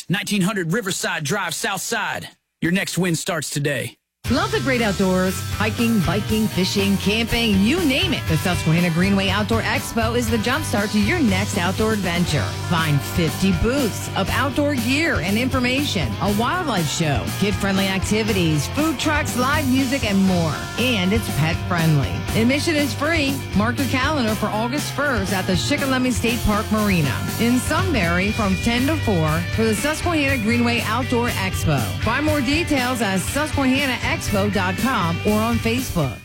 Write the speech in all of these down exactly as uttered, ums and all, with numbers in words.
nineteen hundred Riverside Drive, Southside. Your next win starts today. Love the great outdoors. Hiking, biking, fishing, camping, you name it. The Susquehanna Greenway Outdoor Expo is the jumpstart to your next outdoor adventure. Find fifty booths of outdoor gear and information, a wildlife show, kid-friendly activities, food trucks, live music, and more. And it's pet-friendly. Admission is free. Mark your calendar for August first at the Shikellamy State Park Marina in Sunbury from ten to four for the Susquehanna Greenway Outdoor Expo. Find more details at Susquehanna Expo dot com or on Facebook.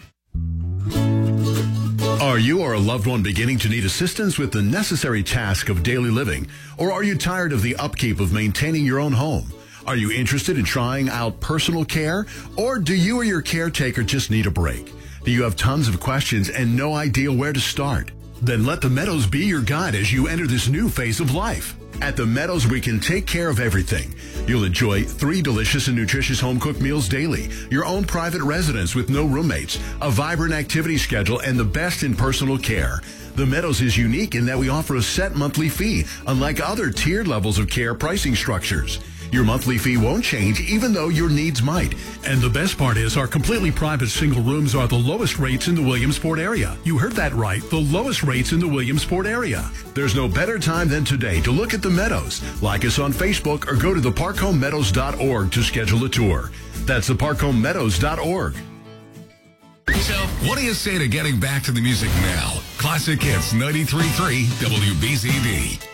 Are you or a loved one beginning to need assistance with the necessary task of daily living? Or are you tired of the upkeep of maintaining your own home? Are you interested in trying out personal care? Or do you or your caretaker just need a break? Do you have tons of questions and no idea where to start? Then let the Meadows be your guide as you enter this new phase of life. At the Meadows, we can take care of everything. You'll enjoy three delicious and nutritious home-cooked meals daily, your own private residence with no roommates, a vibrant activity schedule, and the best in personal care. The Meadows is unique in that we offer a set monthly fee, unlike other tiered levels of care pricing structures. Your monthly fee won't change even though your needs might. And the best part is our completely private single rooms are the lowest rates in the Williamsport area. You heard that right, the lowest rates in the Williamsport area. There's no better time than today to look at the Meadows. Like us on Facebook or go to the park home meadows dot org to schedule a tour. That's the park home meadows dot org. So, what do you say to getting back to the music now? Classic Hits ninety-three point three W B Z D.